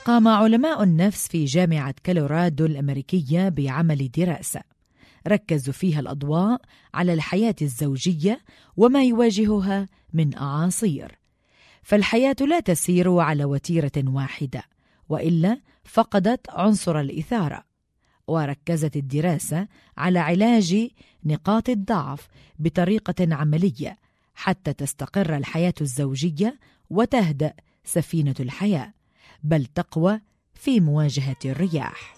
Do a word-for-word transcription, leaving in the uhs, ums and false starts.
قام علماء النفس في جامعة كولورادو الأمريكية بعمل دراسة ركزوا فيها الأضواء على الحياة الزوجية وما يواجهها من أعاصير. فالحياة لا تسير على وتيرة واحدة، وإلا فقدت عنصر الإثارة. وركزت الدراسة على علاج نقاط الضعف بطريقة عملية حتى تستقر الحياة الزوجية وتهدأ سفينة الحياة، بل تقوى في مواجهة الرياح.